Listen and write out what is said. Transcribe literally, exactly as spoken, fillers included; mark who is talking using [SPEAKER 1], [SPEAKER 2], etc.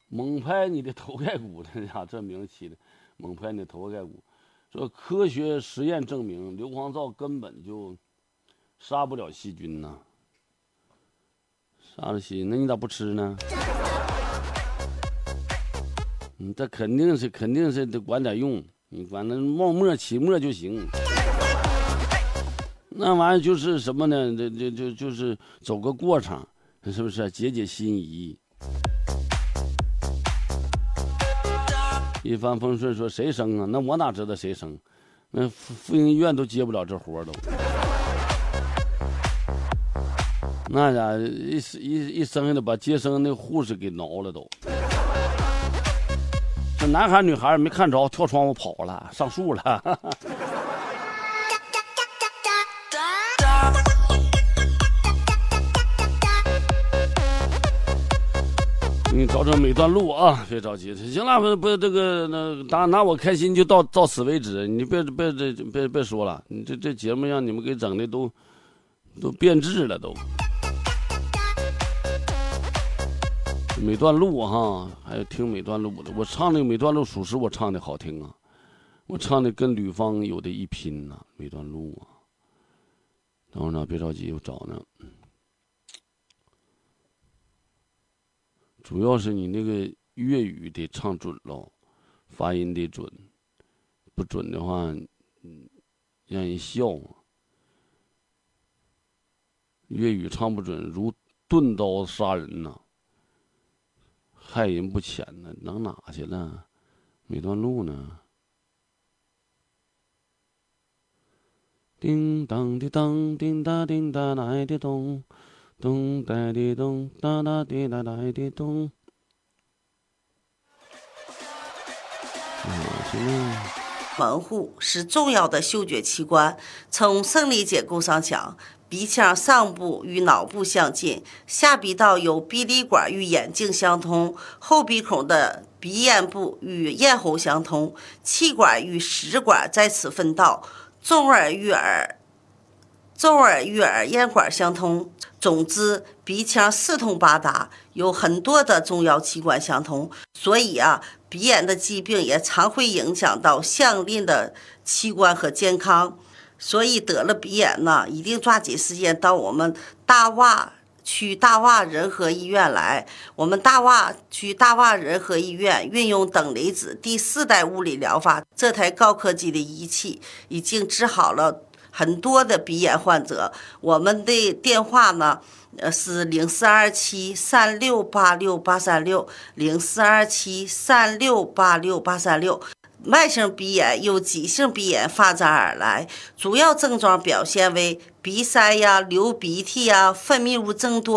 [SPEAKER 1] 猛拍你的头盖骨，这家这名起的，猛拍你的头盖骨。说科学实验证明，硫磺皂根本就杀不了细菌呐，杀了细菌，那你咋不吃呢？你这肯定是肯定是得管点用，你管那冒沫起沫就行。那玩意儿就是什么呢？这这就就是走个过场，是不是？解解心仪。一帆风顺说谁生啊？那我哪知道谁生？那妇婴医院都接不了这活都。那家一一一生下来把接生那护士给挠了都。这男孩女孩没看着，跳窗户跑了，上树了。你找找每段路啊，别着急。行了，不不，这个那拿拿我开心就到到此为止。你别别别别别说了，你这这节目让你们给整的都都变质了都。每段路哈，还有听每段路的，我唱那个每段路，属实我唱的好听啊，我唱的跟吕方有的一拼呐、啊，每段路啊。等会儿呢，别着急，我找呢。主要是你那个粤语得唱准喽，发音得准，不准的话，嗯，让人笑。粤语唱不准，如钝刀杀人呐、啊，害人不浅呢，能哪去了？每段路呢？叮当的当，叮当叮当来的咚。咚哒滴咚，哒哒滴哒哒滴咚。
[SPEAKER 2] 门户是重要的嗅觉器官，从生理结构上讲，鼻腔上部与脑部相近，下鼻道有鼻lid管与眼睛相通，后鼻孔的鼻咽部与咽喉相通，气管与食管在此分道，中耳与耳中耳与耳咽管相通。总之，鼻腔四通八达，有很多的重要器官相通，所以啊，鼻炎的疾病也常会影响到相邻的器官和健康。所以得了鼻炎呢，一定抓紧时间到我们大洼区大洼仁和医院来。我们大洼区大洼仁和医院运用等离子第四代物理疗法，这台高科技的仪器已经治好了很多的鼻炎患者。我们的电话呢，呃是零四二七三六八六八三六，零四二七三六八六八三六。慢性鼻炎由急性鼻炎发展而来，主要症状表现为鼻塞呀、流鼻涕呀、分泌物增多。